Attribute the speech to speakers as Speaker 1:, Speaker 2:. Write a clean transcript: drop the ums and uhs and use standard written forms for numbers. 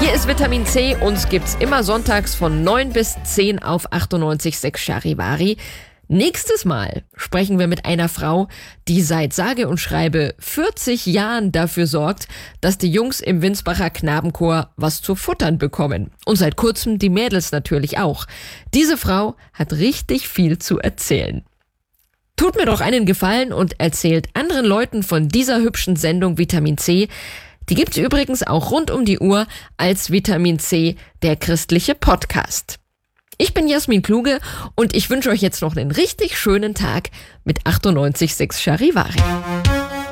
Speaker 1: Hier ist Vitamin C. Uns gibt's immer sonntags von 9 bis 10 auf 98,6 Charivari. Nächstes Mal sprechen wir mit einer Frau, die seit sage und schreibe 40 Jahren dafür sorgt, dass die Jungs im Winsbacher Knabenchor was zu futtern bekommen. Und seit kurzem die Mädels natürlich auch. Diese Frau hat richtig viel zu erzählen. Tut mir doch einen Gefallen und erzählt anderen Leuten von dieser hübschen Sendung Vitamin C. Die gibt's übrigens auch rund um die Uhr als Vitamin C, der christliche Podcast. Ich bin Jasmin Kluge und ich wünsche euch jetzt noch einen richtig schönen Tag mit 98,6 Charivari.